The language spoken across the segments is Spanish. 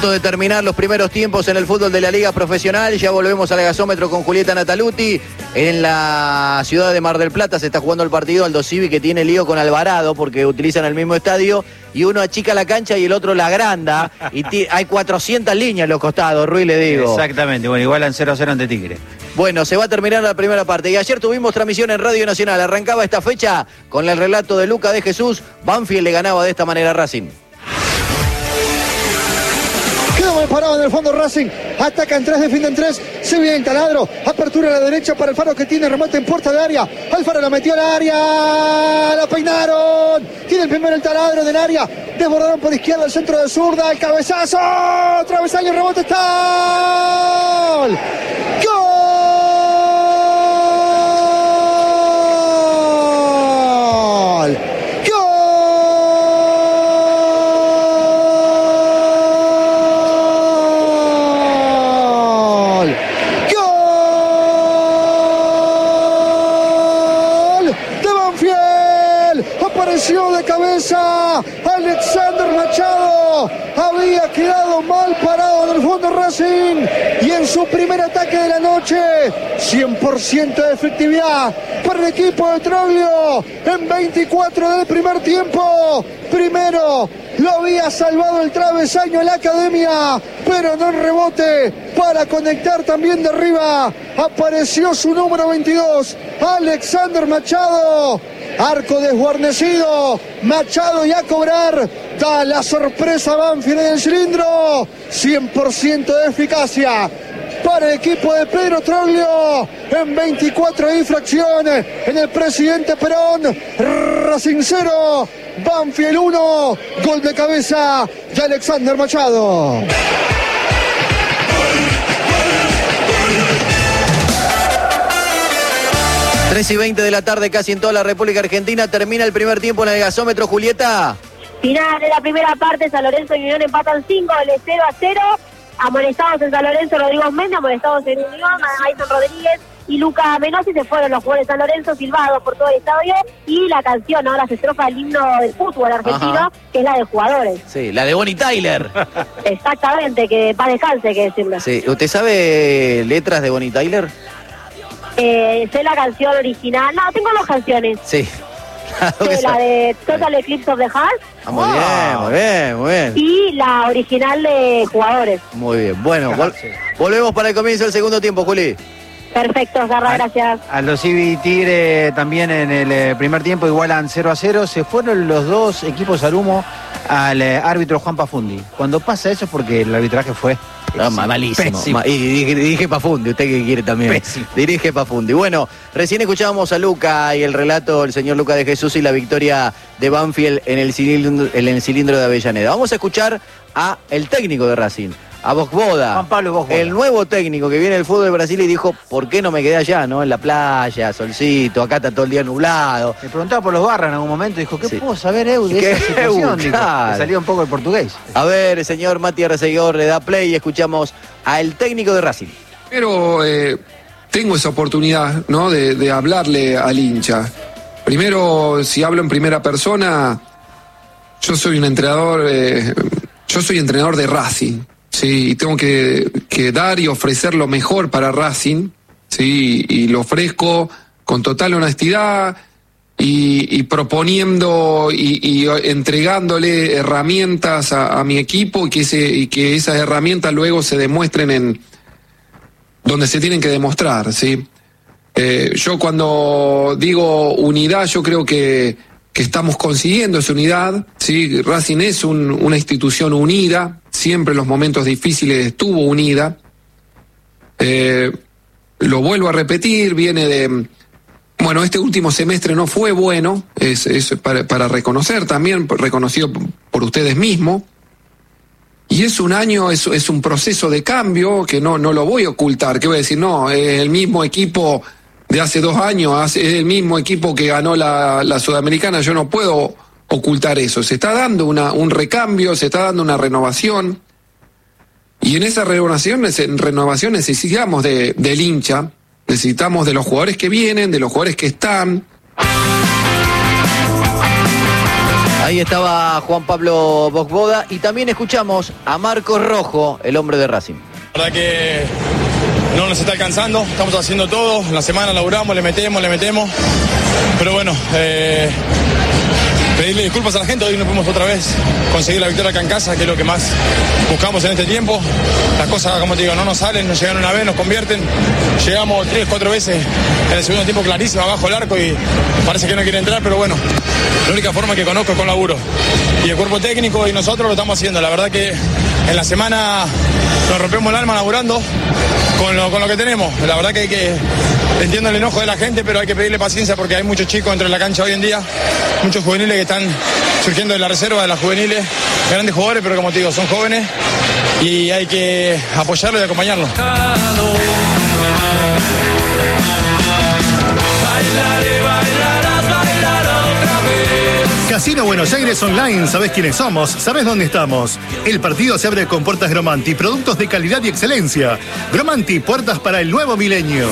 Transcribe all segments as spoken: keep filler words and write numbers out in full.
punto de terminar los primeros tiempos en el fútbol de la Liga Profesional. Ya volvemos al gasómetro con Julieta Nataluti. En la ciudad de Mar del Plata se está jugando el partido Aldo Civi, que tiene lío con Alvarado porque utilizan el mismo estadio y uno achica la cancha y el otro la agranda. Y hay cuatrocientas líneas en los costados, Ruiz, le digo. Exactamente, bueno, igual en cero a cero ante Tigre. Bueno, se va a terminar la primera parte. Y ayer tuvimos transmisión en Radio Nacional. Arrancaba esta fecha con el relato de Luca de Jesús. Banfield le ganaba de esta manera a Racing. Quedó mal parado en el fondo Racing. Atacan tres, defienden tres. Se viene el taladro. Apertura a la derecha para Alfaro, que tiene remate en puerta de área. Alfaro la metió al área. La peinaron. Tiene el primero el taladro del área. Desbordaron por izquierda el centro de zurda. El cabezazo. Travesaño, rebote. Está. ¡Gol! ¡Gol! De cabeza, Alexander Machado había quedado mal parado en el fondo Racing y en su primer ataque de la noche, cien por ciento de efectividad para el equipo de Troglio en veinticuatro del primer tiempo. Primero lo había salvado el travesaño en la academia, pero no en rebote para conectar también de arriba. Apareció su número veintidós, Alexander Machado. Arco desguarnecido, Machado y a cobrar. Da la sorpresa Banfield en el cilindro. cien por ciento de eficacia para el equipo de Pedro Troglio en veinticuatro infracciones en el Presidente Perón. Racing cero, Banfield uno. Gol de cabeza de Alexander Machado. tres y veinte de la tarde, casi en toda la República Argentina. Termina el primer tiempo en el gasómetro, Julieta. Final de la primera parte, San Lorenzo y Unión empatan cinco, goles cero a cero. Amonestados en San Lorenzo, Rodrigo Méndez, amonestados en Unión, Ayson Rodríguez y Luca Menossi. Se fueron los jugadores de San Lorenzo, silbados por todo el estadio. Y la canción, ¿no? Las estrofas del himno del fútbol argentino, ajá, que es la de jugadores. Sí, la de Bonnie Tyler. Exactamente, que para descanse, que decirlo. Sí, ¿usted sabe letras de Bonnie Tyler? Eh, sé la canción original. No, tengo dos canciones. Sí. Sí, la de Total Eclipse of the Heart. Ah, muy bien, muy bien, muy bien. Y la original de jugadores. Muy bien. Bueno, vol volvemos para el comienzo del segundo tiempo, Juli. Perfecto, Garra, gracias. Aldo Civi y Tigre también en el eh, primer tiempo igualan cero a cero. Se fueron los dos equipos al humo al eh, árbitro Juan Pafundi. Cuando pasa eso es porque el arbitraje fue no, malísimo. Ma y dirige, dirige Pafundi, usted que quiere también. Pésimo. Dirige Pafundi. Bueno, recién escuchábamos a Luca y el relato del señor Luca de Jesús y la victoria de Banfield en el cilindro, en el cilindro de Avellaneda. Vamos a escuchar a el técnico de Racing, a Vosboda, Juan Pablo Vosboda, el nuevo técnico que viene del fútbol de Brasil y dijo, ¿por qué no me quedé allá, no? En la playa, solcito, acá está todo el día nublado. Me preguntaba por los Barra en algún momento, dijo, ¿qué sí. puedo saber, Eu, de ¿Qué esa situación? Dijo, claro. Le salió un poco el portugués. A ver, el señor Mati Arceguidor le da play y escuchamos al técnico de Racing. Pero eh, tengo esa oportunidad, ¿no? De, de hablarle al hincha. Primero, si hablo en primera persona, yo soy un entrenador, eh, yo soy entrenador de Racing. Sí, y tengo que, que dar y ofrecer lo mejor para Racing, sí, y lo ofrezco con total honestidad y, y proponiendo y, y entregándole herramientas a, a mi equipo y que, ese, y que esas herramientas luego se demuestren en donde se tienen que demostrar, sí. Eh, yo cuando digo unidad, yo creo que, que estamos consiguiendo esa unidad, sí. Racing es un, una institución unida. Siempre en los momentos difíciles estuvo unida. Eh, lo vuelvo a repetir, viene de... Bueno, este último semestre no fue bueno, es, es para, para reconocer también, reconocido por ustedes mismos. Y es un año, es, es un proceso de cambio que no, no lo voy a ocultar. ¿Qué voy a decir? No, es el mismo equipo de hace dos años, es el mismo equipo que ganó la, la Sudamericana. Yo no puedo ocultar eso. Se está dando una, un recambio, se está dando una renovación. Y en esa renovación, en renovación necesitamos de, del hincha, necesitamos de los jugadores que vienen, de los jugadores que están. Ahí estaba Juan Pablo Bosboda y también escuchamos a Marcos Rojo, el hombre de Racing. La verdad que no nos está alcanzando, estamos haciendo todo, en la semana laburamos, le metemos, le metemos, pero bueno, eh, pedirle disculpas a la gente, hoy no pudimos otra vez conseguir la victoria acá en casa, que es lo que más buscamos en este tiempo. Las cosas, como te digo, no nos salen, nos llegan una vez, nos convierten, llegamos tres, cuatro veces en el segundo tiempo clarísimo, abajo el arco y parece que no quiere entrar, pero bueno, la única forma que conozco es con laburo. Y el cuerpo técnico y nosotros lo estamos haciendo, la verdad que en la semana nos rompemos el alma laburando con lo, con lo que tenemos. La verdad que hay que, entiendo el enojo de la gente, pero hay que pedirle paciencia porque hay muchos chicos dentro de la cancha hoy en día, muchos juveniles que están surgiendo de la reserva, de las juveniles, grandes jugadores, pero como te digo, son jóvenes y hay que apoyarlos y acompañarlos. Casino Buenos Aires Online, sabés quiénes somos, sabés dónde estamos. El partido se abre con puertas Gromanti, productos de calidad y excelencia. Gromanti, puertas para el nuevo milenio.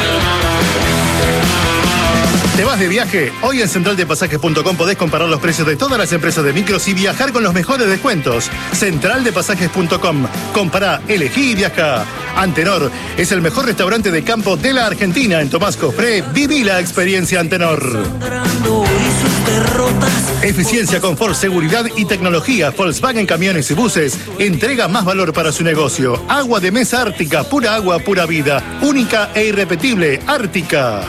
¿Te vas de viaje? Hoy en central de pasajes punto com podés comparar los precios de todas las empresas de micros y viajar con los mejores descuentos. central de pasajes punto com. Compará, elegí y viajá. Antenor es el mejor restaurante de campo de la Argentina. En Tomás Cofré, viví la experiencia Antenor. Eficiencia, confort, seguridad y tecnología. Volkswagen Camiones y Buses entrega más valor para su negocio. Agua de mesa Ártica, pura agua, pura vida. Única e irrepetible, Ártica.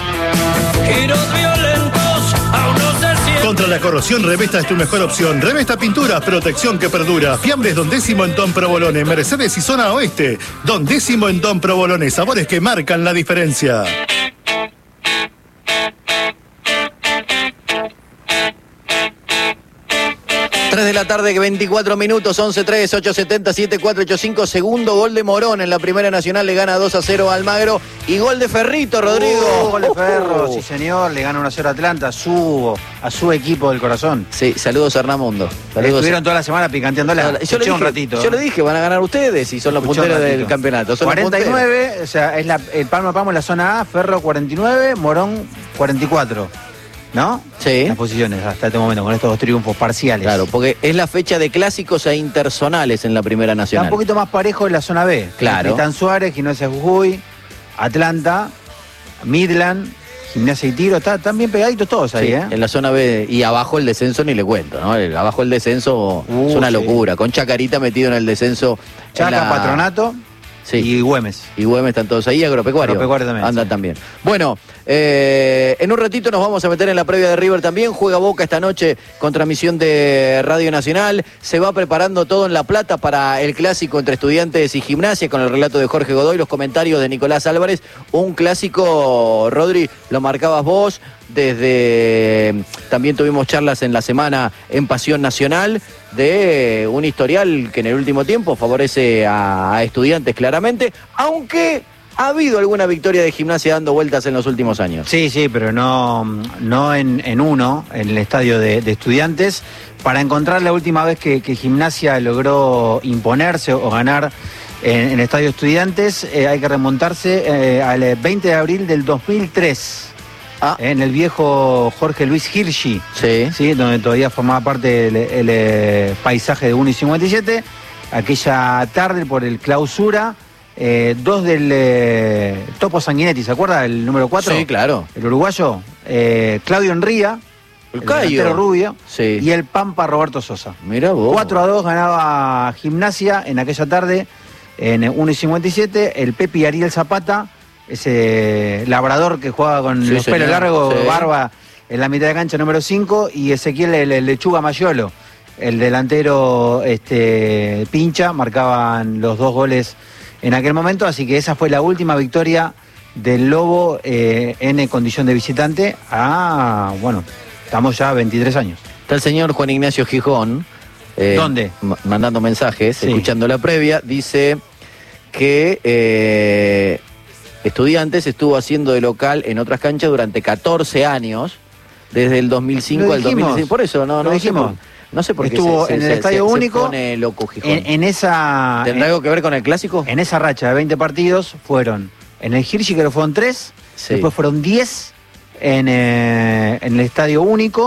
Contra la corrosión, Revesta es tu mejor opción. Revesta Pinturas, protección que perdura. Fiambres Don Décimo en Don Provolone. Mercedes y Zona Oeste. Don Décimo en Don Provolone. Sabores que marcan la diferencia. tres de la tarde, veinticuatro minutos, once tres, ocho setenta, siete cuatro ocho cinco. Segundo gol de Morón en la Primera Nacional, le gana dos a cero a Almagro. Y gol de Ferrito, Rodrigo. Uh, gol de Ferro, sí señor, le gana uno a cero a Atlanta, a su, a su equipo del corazón. Sí, saludos a Hernamundo. Saludos. Estuvieron toda la semana picanteándola. Yo le dije, un ratito. Yo le dije, van a ganar ustedes y son los Escuché punteros del campeonato. Son cuarenta y nueve, o sea, es la, el palmo a palmo en la zona A, Ferro cuarenta y nueve, Morón cuarenta y cuatro. ¿No? Sí. Las posiciones hasta este momento, con estos dos triunfos parciales. Claro, porque es la fecha de clásicos e interzonales en la Primera Nacional. Está un poquito más parejo en la zona B. Claro. Titán Suárez, Gimnasia Jujuy, Atlanta, Midland, Gimnasia y Tiro. Está, están bien pegaditos todos ahí, Sí, ¿eh? en la zona B. Y abajo el descenso ni le cuento, ¿no? El- abajo el descenso Uh, es una sí. locura. Con Chacarita metido en el descenso. en Chaca, la- Patronato Sí. y Güemes. Y Güemes están todos ahí, Agropecuario. Agropecuario también, Andan sí. también. Bueno, eh, en un ratito nos vamos a meter en la previa de River también. Juega Boca esta noche con transmisión de Radio Nacional. Se va preparando todo en La Plata para el clásico entre Estudiantes y Gimnasia con el relato de Jorge Godoy, los comentarios de Nicolás Álvarez. Un clásico, Rodri, lo marcabas vos. Desde también tuvimos charlas en la semana en Pasión Nacional de un historial que en el último tiempo favorece a, a Estudiantes claramente, aunque ha habido alguna victoria de Gimnasia dando vueltas en los últimos años. Sí, sí, pero no, no en, en uno, en el estadio de, de Estudiantes. Para encontrar la última vez que, que Gimnasia logró imponerse o ganar en, en el estadio Estudiantes, eh, hay que remontarse eh, al veinte de abril del dos mil tres. Ah. En el viejo Jorge Luis Hirschi, Sí. ¿sí? Donde todavía formaba parte el, el, eh, paisaje de uno y cincuenta y siete. Aquella tarde por el clausura, eh, dos del eh, Topo Sanguinetti, ¿se acuerda? El número cuatro. Sí, claro. El uruguayo, eh, Claudio Enría, El el Cayo. delantero rubio, Sí. y el Pampa Roberto Sosa. Mirá vos. cuatro a dos ganaba Gimnasia en aquella tarde, en uno y cincuenta y siete. El Pepe Ariel Zapata, ese labrador que jugaba con Sí, los señor, pelos largos, sí. barba, en la mitad de cancha número cinco, y Ezequiel el, el Lechuga Mayolo, el delantero este, pincha, marcaban los dos goles en aquel momento, así que esa fue la última victoria del Lobo eh, en condición de visitante. Ah, bueno, estamos ya a veintitrés años. Está el señor Juan Ignacio Gijón. eh, ¿Dónde? ma- mandando mensajes, Sí. escuchando la previa. Dice que eh, Estudiantes estuvo haciendo de local en otras canchas durante catorce años, desde el dos mil cinco Lo al dos mil dieciséis. dijimos. Por eso, no, Lo no sé dijimos. por, no sé por qué Estuvo se, en se- el se- Estadio se- se Único, pone loco Gijón. En, en esa... ¿Tendrá en- algo que ver con el clásico? En esa racha de veinte partidos fueron en el Hirschi, que fueron tres, Sí. después fueron diez en, eh, en el Estadio Único,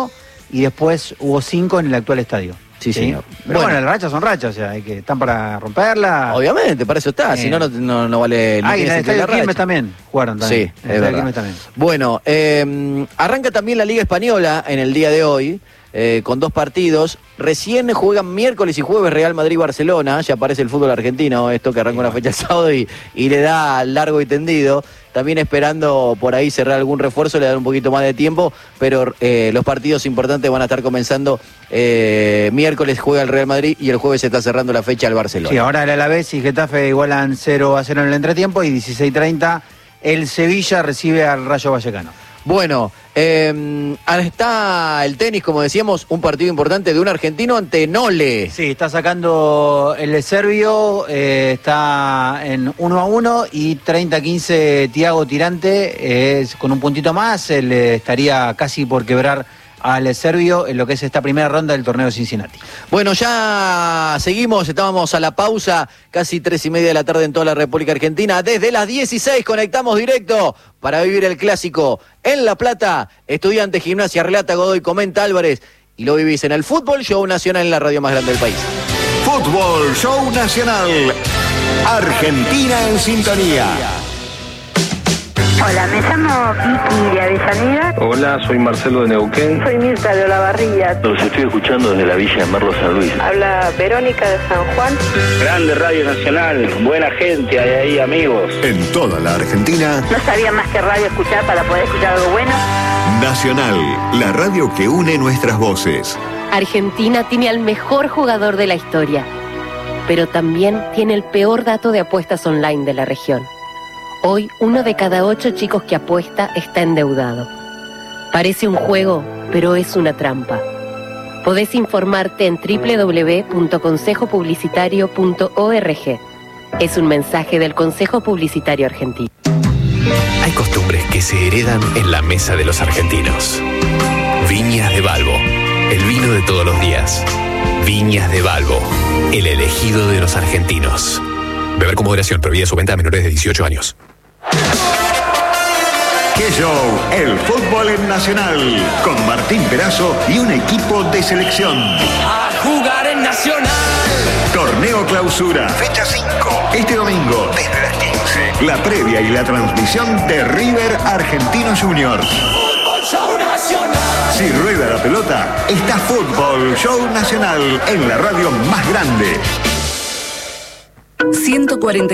y después hubo cinco en el actual estadio. Sí, ¿sí? señor. Pero Bueno. bueno, las rachas son rachas, o sea, hay que, están para romperla. Obviamente, para eso está, si Eh. no, no, no, no vale... no Ah, y en tiene el sentido estadio la Quilmes racha. también jugaron también. Sí, En el es estadio verdad. Quilmes también. Bueno, eh, arranca también la Liga Española en el día de hoy, eh, con dos partidos. Recién juegan miércoles y jueves Real Madrid-Barcelona. Ya aparece el fútbol argentino, esto que arranca una fecha el sábado y, y le da largo y tendido. También esperando por ahí cerrar algún refuerzo, le dan un poquito más de tiempo, pero eh, los partidos importantes van a estar comenzando. Eh, miércoles juega el Real Madrid y el jueves se está cerrando la fecha al Barcelona. Sí, ahora el Alavés y Getafe igualan cero a cero en el entretiempo y dieciséis treinta el Sevilla recibe al Rayo Vallecano. Bueno, eh, está el tenis, como decíamos, un partido importante de un argentino ante Nole. Sí, está sacando el serbio, eh, está en uno a uno y treinta a quince Thiago Tirante, eh, con un puntito más, él eh, estaría casi por quebrar al serbio en lo que es esta primera ronda del torneo de Cincinnati. Bueno, ya seguimos, estábamos a la pausa, casi tres y media de la tarde en toda la República Argentina. Desde las dieciséis conectamos directo para vivir el clásico en La Plata. Estudiantes, Gimnasia, relata Godoy, comenta Álvarez. Y lo vivís en el Fútbol Show Nacional en la radio más grande del país. Fútbol Show Nacional. Argentina en sintonía. Hola, me llamo Vicky de Avellaneda. Hola, soy Marcelo de Neuquén. Soy Mirta de Olavarría. Los estoy escuchando desde la Villa de Merlo San Luis. Habla Verónica de San Juan. Grande Radio Nacional, buena gente, hay ahí amigos. En toda la Argentina, No sabía más que radio escuchar para poder escuchar algo bueno. Nacional, la radio que une nuestras voces. Argentina tiene al mejor jugador de la historia, pero también tiene el peor dato de apuestas online de la región. Hoy, uno de cada ocho chicos que apuesta está endeudado. Parece un juego, pero es una trampa. Podés informarte en doble u doble u doble u punto consejo publicitario punto org. Es un mensaje del Consejo Publicitario Argentino. Hay costumbres que se heredan en la mesa de los argentinos. Viñas de Balbo, el vino de todos los días. Viñas de Balbo, el elegido de los argentinos. Beber con moderación, prohibida su venta a menores de dieciocho años. ¡Qué show! El fútbol en Nacional, con Martín Perazo y un equipo de selección. A jugar en Nacional. Torneo Clausura, fecha cinco. Este domingo, desde las quince. La previa y la transmisión de River Argentino Juniors. Fútbol Show Nacional. Si rueda la pelota, está Fútbol Show Nacional en la radio más grande. ciento cuarenta